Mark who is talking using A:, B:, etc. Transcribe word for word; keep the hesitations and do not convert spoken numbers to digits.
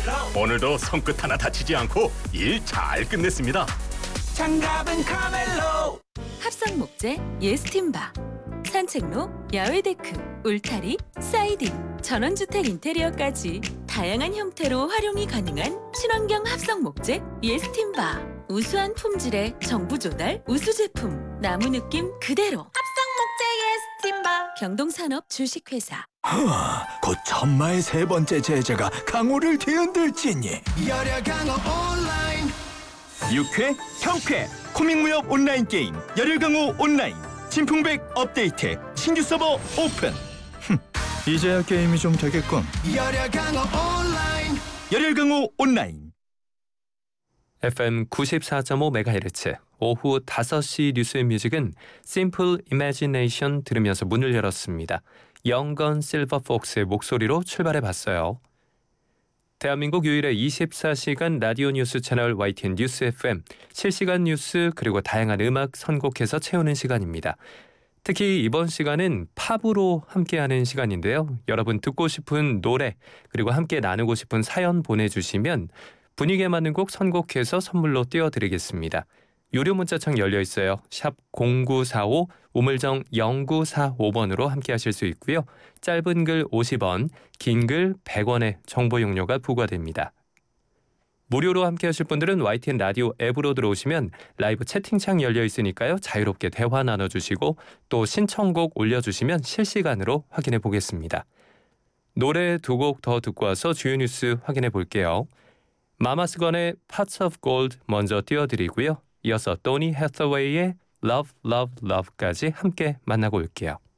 A: 오늘도 손끝 하나 다치지 않고 일 잘 끝냈습니다.
B: 장갑은 카멜로.
C: 합성 목재 예스팀바, 산책로, 야외 데크, 울타리, 사이딩, 전원주택 인테리어까지 다양한 형태로 활용이 가능한 친환경 합성 목재 예스팀바. 우수한 품질의 정부 조달 우수 제품, 나무 느낌 그대로. 합성 목재 예스팀바. 경동산업 주식회사.
B: 곧 천마의 세 번째 제자가 강호를 뒤흔들지니. 열혈 강호 온라인.
D: 유쾌, 경쾌, 코믹무협 온라인 게임 열혈강호 온라인 진풍백 업데이트 신규 서버 오픈.
B: 이제야 게임이 좀 되겠군. 열혈 강호 온라인.
D: 열혈강호 온라인.
E: 에프엠 구십사 점 오 메가헤르츠 오후 다섯 시 뉴스의 뮤직은 Simple Imagination 들으면서 문을 열었습니다. 영건 실버폭스의 목소리로 출발해봤어요. 대한민국 유일의 이십사 시간 라디오 뉴스 채널 와이티엔 뉴스 에프엠, 실시간 뉴스 그리고 다양한 음악 선곡해서 채우는 시간입니다. 특히 이번 시간은 팝으로 함께하는 시간인데요. 여러분 듣고 싶은 노래 그리고 함께 나누고 싶은 사연 보내주시면 분위기에 맞는 곡 선곡해서 선물로 띄워드리겠습니다. 유료 문자창 열려 있어요. 샵 공구사오 우물정 영구사오 번으로 함께 하실 수 있고요. 짧은 글 오십 원, 긴 글 백 원의 정보 용료가 부과됩니다. 무료로 함께 하실 분들은 와이티엔 라디오 앱으로 들어오시면 라이브 채팅창 열려 있으니까요. 자유롭게 대화 나눠주시고 또 신청곡 올려주시면 실시간으로 확인해 보겠습니다. 노래 두 곡 더 듣고 와서 주요 뉴스 확인해 볼게요. 마마스건의 Parts of Gold 먼저 띄워드리고요. 이어서 토니 해서웨이의 Love, Love, Love까지 함께 만나고 올게요.